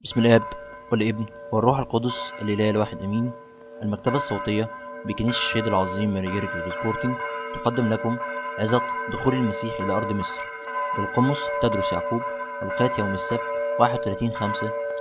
بسم الآب والابن والروح القدس الإله الواحد أمين. المكتبة الصوتية بكنيسة الشهيد العظيم ماري جرجس سبورتنج تقدم لكم عظة دخول المسيح إلى أرض مصر بالقمص تدرس يعقوب، القات يوم السبت 31/5